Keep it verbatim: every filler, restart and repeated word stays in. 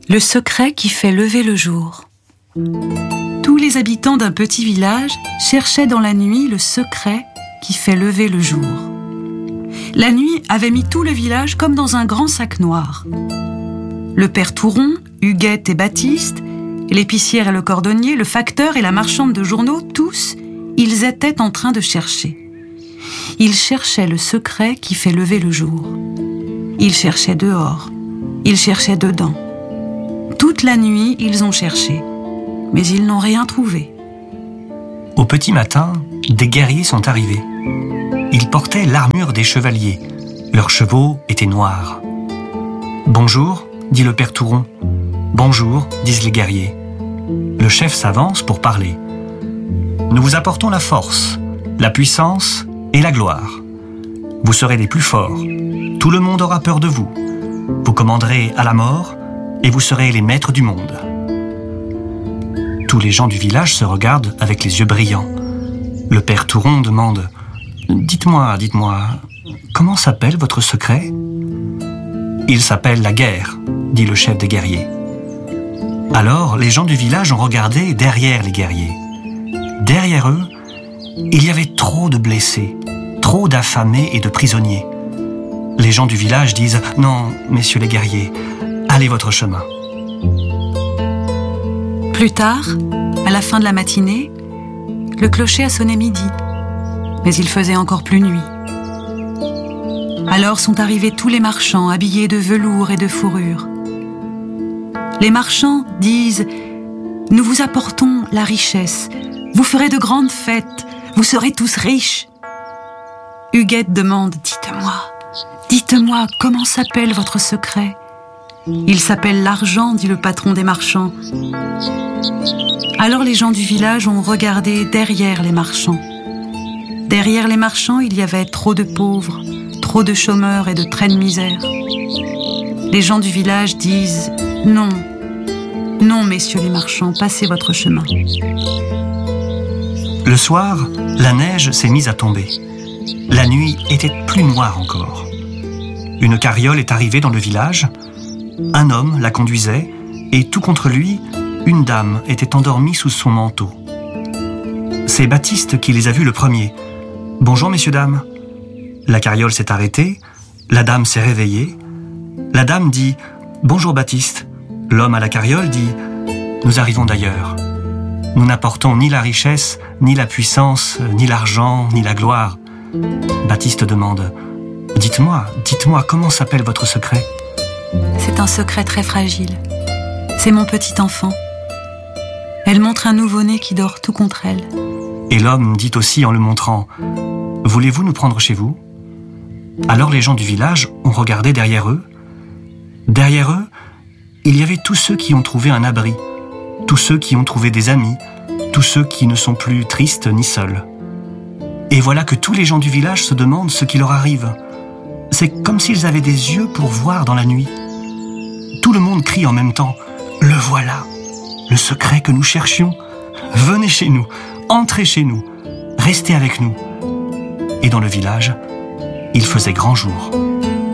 Le secret qui fait lever le jour. Tous les habitants d'un petit village cherchaient dans la nuit le secret qui fait lever le jour. La nuit avait mis tout le village comme dans un grand sac noir. Le père Touron, Huguette et Baptiste, l'épicière et le cordonnier, le facteur et la marchande de journaux, tous, ils étaient en train de chercher. Ils cherchaient le secret qui fait lever le jour. Ils cherchaient dehors, ils cherchaient dedans. Toute la nuit, ils ont cherché, mais ils n'ont rien trouvé. Au petit matin, des guerriers sont arrivés. Ils portaient l'armure des chevaliers. Leurs chevaux étaient noirs. « Bonjour », dit le père Touron. « Bonjour », disent les guerriers. Le chef s'avance pour parler. « Nous vous apportons la force, la puissance et la gloire. Vous serez les plus forts. Tout le monde aura peur de vous. Vous commanderez à la mort et vous serez les maîtres du monde. » Tous les gens du village se regardent avec les yeux brillants. Le père Touron demande « Dites-moi, dites-moi, comment s'appelle votre secret ?»« Il s'appelle la guerre, » dit le chef des guerriers. Alors, les gens du village ont regardé derrière les guerriers. Derrière eux, il y avait trop de blessés, trop d'affamés et de prisonniers. Les gens du village disent « Non, messieurs les guerriers, allez votre chemin. » Plus tard, à la fin de la matinée, le clocher a sonné midi, mais il faisait encore plus nuit. Alors sont arrivés tous les marchands habillés de velours et de fourrure. Les marchands disent « Nous vous apportons la richesse, vous ferez de grandes fêtes, vous serez tous riches. » Huguette demande « Dites-moi, dites-moi, comment s'appelle votre secret ?» « Il s'appelle l'argent, dit le patron des marchands. » Alors les gens du village ont regardé derrière les marchands. Derrière les marchands, il y avait trop de pauvres, trop de chômeurs et de traits de misère. Les gens du village disent « Non, non, messieurs les marchands, passez votre chemin. » Le soir, la neige s'est mise à tomber. La nuit était plus noire encore. Une carriole est arrivée dans le village. Un homme la conduisait et tout contre lui, une dame était endormie sous son manteau. C'est Baptiste qui les a vus le premier. « Bonjour, messieurs, dames. » La carriole s'est arrêtée, la dame s'est réveillée. La dame dit « Bonjour, Baptiste. » L'homme à la carriole dit « Nous arrivons d'ailleurs. Nous n'apportons ni la richesse, ni la puissance, ni l'argent, ni la gloire. » Baptiste demande « Dites-moi, dites-moi, comment s'appelle votre secret ?» C'est un secret très fragile. C'est mon petit enfant. Elle montre un nouveau-né qui dort tout contre elle. Et l'homme dit aussi en le montrant « Voulez-vous nous prendre chez vous ?» Alors les gens du village ont regardé derrière eux. Derrière eux, il y avait tous ceux qui ont trouvé un abri, tous ceux qui ont trouvé des amis, tous ceux qui ne sont plus tristes ni seuls. Et voilà que tous les gens du village se demandent ce qui leur arrive. C'est comme s'ils avaient des yeux pour voir dans la nuit. Tout le monde crie en même temps « Le voilà, le secret que nous cherchions. Venez chez nous, entrez chez nous, restez avec nous. » Et dans le village, il faisait grand jour.